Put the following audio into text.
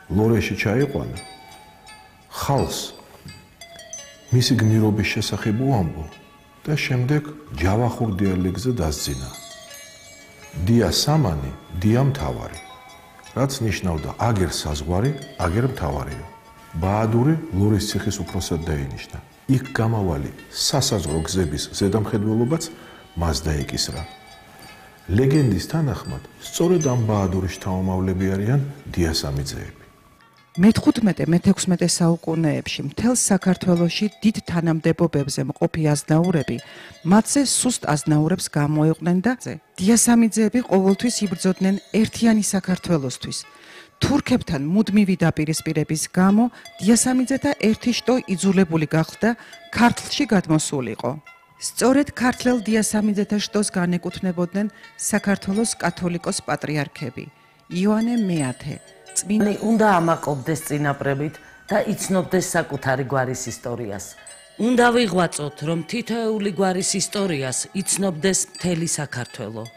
ლორეში ჩაიყვანა, ხალხს მისი გმირობის შესახებ უამბო და შემდეგ ჯავახურ დიალექტზე დასძინა. დია სამანი, დია მთავარი, რაც ნიშნავდა აგერ საზღვარი, აგერ მთავარიო. ბაადური ლორის ციხის უფროსად დაინიშნა. იქ გამავალი სასაზღვრო გზების ზედამხედველობაც მას დაეკისრა. ლეგენდის თანახმად, სწორედ ამ ბაადურის შთამომავლები არიან დიასამიძეები. მე-15-მე-16 საუკუნეებში მთელ საქართველოში დიდ თანამდებობებზე მყოფი აზნაურები მათზე სუსტ აზნაურებს გამოეყვნენ და დიასამიძეები ყოველთვის იბრძოდნენ ერთიანი საქართველოსთვის. თურქებთან მუდმივი დაპირისპირების გამო დიასამიძეთა ერთი შტო იძულებული გახდა ქართლში გადმოსულიყო. სწორედ ქართლელ დიასამიძეთა შტოს განეკუთვნებოდნენ საქართველოს კათოლიკოს პატრიარქები იოანე მეათე, წმინდა უნდა ამაყობდეს წინაპრებით და იცნობდეს საკუთარი გვარის ისტორიას. უნდა ვიღვაწოთ, რომ თითოეული გვარის ისტორიას იცნობდეს მთელი საქართველო.